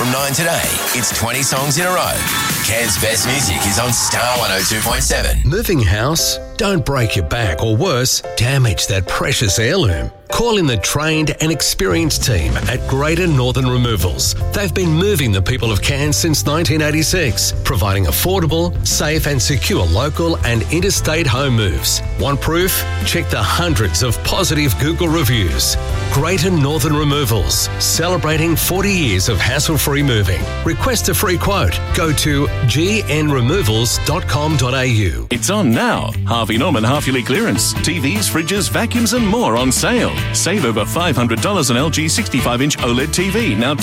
From 9 today, it's 20 songs in a row. Cairns' best music is on Star 102.7. Moving house? Don't break your back or worse, damage that precious heirloom. Call in the trained and experienced team at Greater Northern Removals. They've been moving the people of Cairns since 1986, providing affordable, safe and secure local and interstate home moves. Want proof? Check the hundreds of positive Google reviews. Greater Northern Removals, celebrating 40 years of hassle-free moving. Request a free quote. Go to gnremovals.com.au. It's on now. Harvey Norman half-yearly clearance. TVs, fridges, vacuums and more on sale. Save over $500 on LG 65-inch OLED TV, now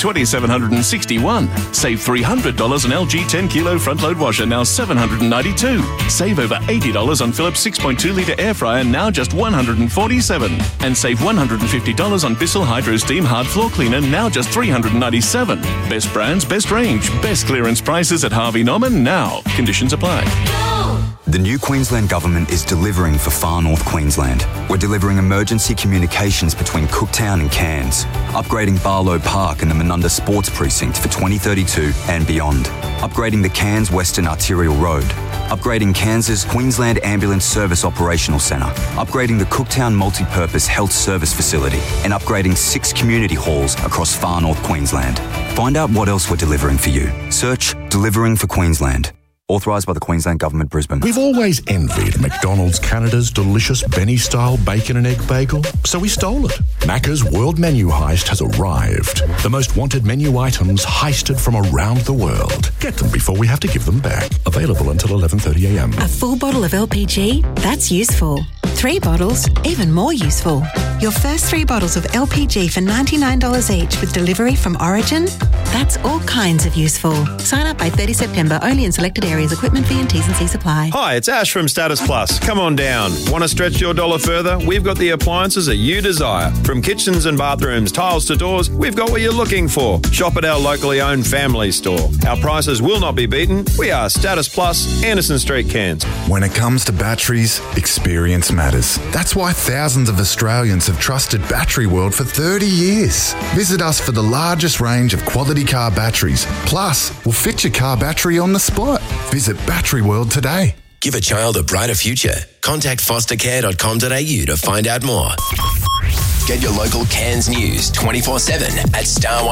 $2,761. Save $300 on LG 10-kilo front-load washer, now $792. Save over $80 on Philips 6.2-litre air fryer, now just $147. And save $150 on Bissell Hydro Steam Hard Floor Cleaner, now just $397. Best brands, best range, best clearance prices at Harvey Norman now. Conditions apply. The new Queensland Government is delivering for Far North Queensland. We're delivering emergency communications between Cooktown and Cairns, upgrading Barlow Park and the Menunda Sports Precinct for 2032 and beyond, upgrading the Cairns Western Arterial Road, upgrading Cairns' Queensland Ambulance Service Operational Centre, upgrading the Cooktown Multi-Purpose Health Service Facility, and upgrading 6 community halls across Far North Queensland. Find out what else we're delivering for you. Search Delivering for Queensland. Authorised by the Queensland Government, Brisbane. We've always envied McDonald's Canada's delicious Benny-style bacon and egg bagel, so we stole it. Macca's World Menu Heist has arrived. The most wanted menu items heisted from around the world. Get them before we have to give them back. Available until 11:30am. A full bottle of LPG? That's useful. 3 bottles? Even more useful. Your first 3 bottles of LPG for $99 each with delivery from Origin? That's all kinds of useful. Sign up by 30 September only in selected areas. Equipment fee and T's and C's apply. Hi, it's Ash from Status Plus. Come on down. Want to stretch your dollar further? We've got the appliances that you desire. From kitchens and bathrooms, tiles to doors, we've got what you're looking for. Shop at our locally owned family store. Our prices will not be beaten. We are Status Plus, Anderson Street, Cairns. When it comes to batteries, experience matters. That's why thousands of Australians have trusted Battery World for 30 years. Visit us for the largest range of quality car batteries. Plus, we'll fit your car battery on the spot. Visit Battery World today. Give a child a brighter future. Contact fostercare.com.au to find out more. Get your local Cairns news 24/7 at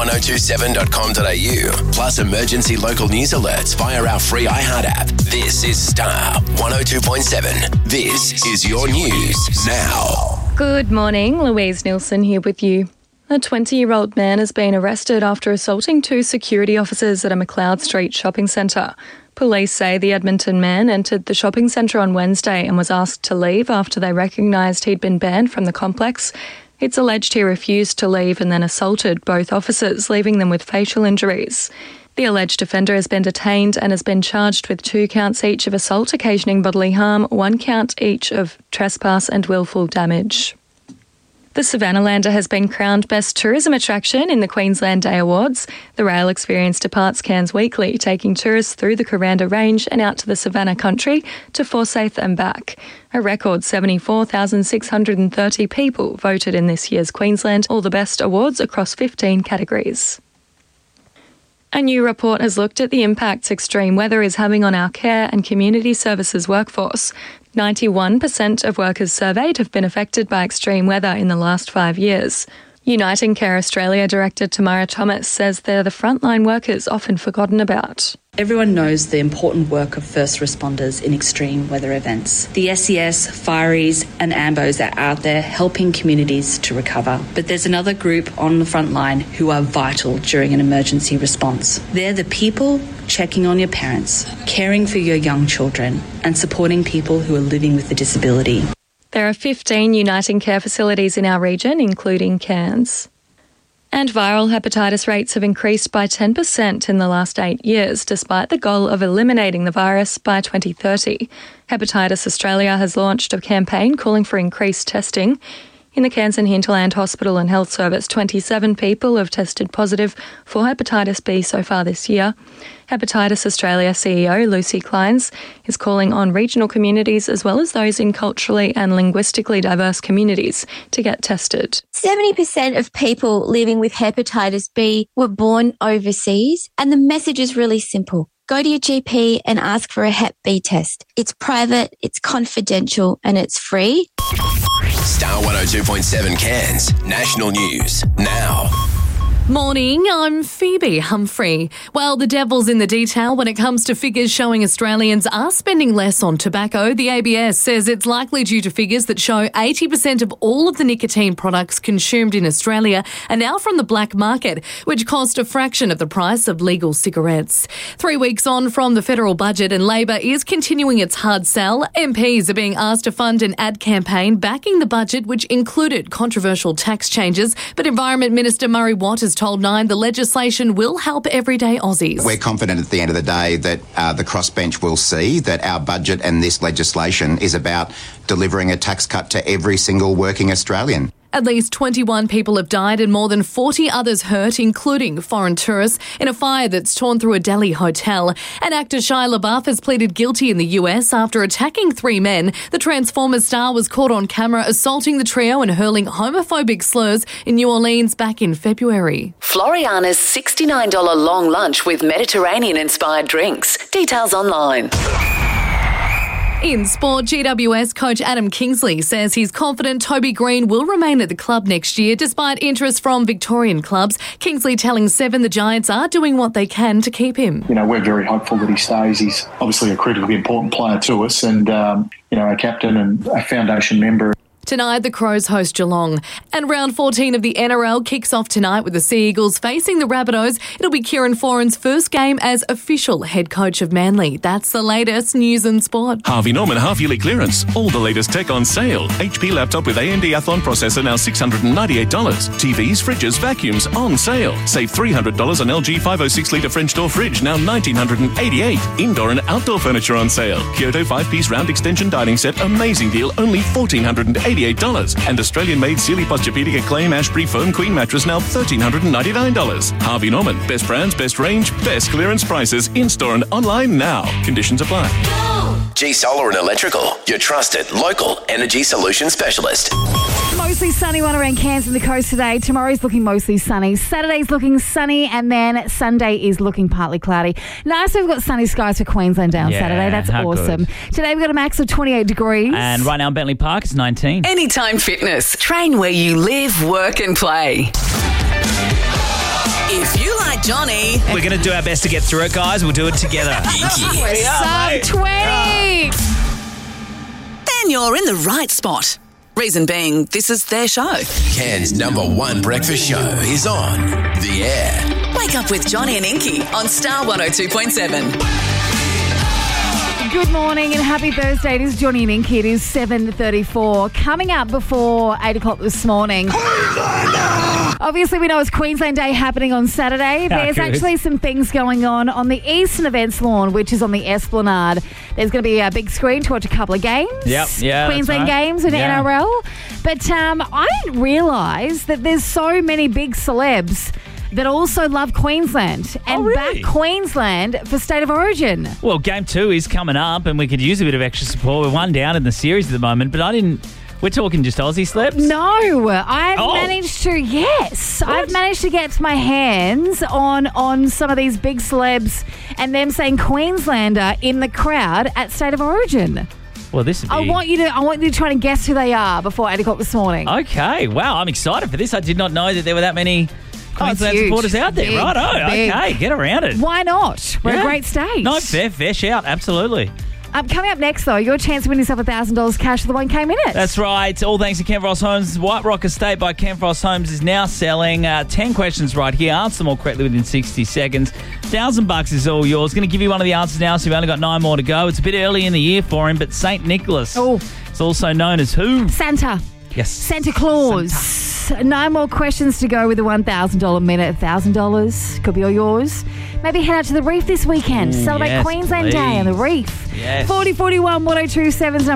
star1027.com.au. Plus emergency local news alerts via our free iHeart app. This is Star 102.7. This is your news now. Good morning, Louise Nielsen here with you. A 20-year-old man has been arrested after assaulting 2 security officers at a McLeod Street shopping centre. Police say the Edmonton man entered the shopping centre on Wednesday and was asked to leave after they recognised he'd been banned from the complex. It's alleged he refused to leave and then assaulted both officers, leaving them with facial injuries. The alleged offender has been detained and has been charged with 2 counts each of assault occasioning bodily harm, 1 count each of trespass and willful damage. The Savannah-lander has been crowned Best Tourism Attraction in the Queensland Day Awards. The rail experience departs Cairns weekly, taking tourists through the Kuranda Range and out to the Savannah country to Forsyth and back. A record 74,630 people voted in this year's Queensland All the Best Awards across 15 categories. A new report has looked at the impacts extreme weather is having on our care and community services workforce. 91% of workers surveyed have been affected by extreme weather in the last 5 years. Uniting Care Australia Director Tamara Thomas says they're the frontline workers often forgotten about. Everyone knows the important work of first responders in extreme weather events. The SES, Fireys and AMBOs are out there helping communities to recover. But there's another group on the front line who are vital during an emergency response. They're the people checking on your parents, caring for your young children and supporting people who are living with a disability. There are 15 Uniting Care facilities in our region, including Cairns. And viral hepatitis rates have increased by 10% in the last 8 years, despite the goal of eliminating the virus by 2030. Hepatitis Australia has launched a campaign calling for increased testing. In the Cairns and Hinterland Hospital and Health Service, 27 people have tested positive for hepatitis B so far this year. Hepatitis Australia CEO Lucy Kleins is calling on regional communities as well as those in culturally and linguistically diverse communities to get tested. 70% of people living with hepatitis B were born overseas, and the message is really simple. Go to your GP and ask for a Hep B test. It's private, it's confidential, and it's free. Star 102.7 Cairns National News now. Morning, I'm Phoebe Humphrey. Well, the devil's in the detail when it comes to figures showing Australians are spending less on tobacco. The ABS says it's likely due to figures that show 80% of all of the nicotine products consumed in Australia are now from the black market, which cost a fraction of the price of legal cigarettes. 3 weeks on from the federal budget and Labor is continuing its hard sell. MPs are being asked to fund an ad campaign backing the budget, which included controversial tax changes. But Environment Minister Murray Watt has told Nine the legislation will help everyday Aussies. We're confident at the end of the day that the crossbench will see that our budget and this legislation is about delivering a tax cut to every single working Australian. At least 21 people have died and more than 40 others hurt, including foreign tourists, in a fire that's torn through a Delhi hotel. And actor Shia LaBeouf has pleaded guilty in the US after attacking 3 men. The Transformers star was caught on camera assaulting the trio and hurling homophobic slurs in New Orleans back in February. Floriana's $69 long lunch with Mediterranean-inspired drinks. Details online. In sport, GWS coach Adam Kingsley says he's confident Toby Green will remain at the club next year despite interest from Victorian clubs. Kingsley telling Seven the Giants are doing what they can to keep him. You know, we're very hopeful that he stays. He's obviously a critically important player to us and, a captain and a foundation member. Tonight, the Crows host Geelong. And round 14 of the NRL kicks off tonight with the Sea Eagles facing the Rabbitohs. It'll be Kieran Foran's first game as official head coach of Manly. That's the latest news and sport. Harvey Norman half-yearly clearance. All the latest tech on sale. HP laptop with AMD Athlon processor now $698. TVs, fridges, vacuums on sale. Save $300 on LG 506-litre French door fridge, now $1,988. Indoor and outdoor furniture on sale. Kyoto 5-piece round extension dining set, amazing deal, only $1,488. And Australian-made Sealy Posturepedic Acclaim Ashbury Foam Queen mattress now $1,399. Harvey Norman, best brands, best range, best clearance prices, in-store and online now. Conditions apply. G Solar and Electrical, your trusted local energy solution specialist. Mostly sunny one around Cairns and the coast today. Tomorrow's looking mostly sunny. Saturday's looking sunny, and then Sunday is looking partly cloudy. Nice, we've got sunny skies for Queensland down Saturday. That's awesome. Good. Today we've got a max of 28 degrees. And right now in Bentley Park it's 19. Anytime Fitness. Train where you live, work and play. If you like Johnny... We're going to do our best to get through it, guys. We'll do it together. Sub 20! Then you're in the right spot. Reason being, this is their show. Cairns' #1 breakfast show is on the air. Wake up with Johnny and Inky on Star 102.7. Good morning and happy Thursday. It is Johnny and Inky. It is 7:34. Coming up before 8 o'clock this morning. Obviously, we know it's Queensland Day happening on Saturday. There's actually some things going on the Eastern Events lawn, which is on the Esplanade. There's going to be a big screen to watch a couple of games. Queensland games and NRL. But I didn't realise that there's so many big celebs that also love Queensland and back Queensland for State of Origin. Well, Game 2 is coming up and we could use a bit of extra support. We're 1 down in the series at the moment, but we're talking just Aussie celebs? No, I've managed to get my hands on some of these big celebs and them saying Queenslander in the crowd at State of Origin. Well, this would be... I want you to try and guess who they are before 8 o'clock this morning. Okay, wow, I'm excited for this. I did not know that there were that many Queensland supporters out there. Okay, get around it. Why not? We're a great state. No, fair shout, absolutely. Coming up next, though, your chance to win yourself $1,000 cash for the 1K minute. That's right. All thanks to Ken Frost Homes. White Rock Estate by Ken Frost Homes is now selling 10 questions right here. Answer them all correctly within 60 seconds. $1,000 is all yours. Going to give you one of the answers now, so we've only got 9 more to go. It's a bit early in the year for him, but St. Nicholas is also known as who? Santa. Yes. Santa Claus. Santa. 9 more questions to go with the $1,000 minute. $1,000 could be all yours. Maybe head out to the Reef this weekend. Celebrate Queensland Day on the Reef. 4041 1027's number.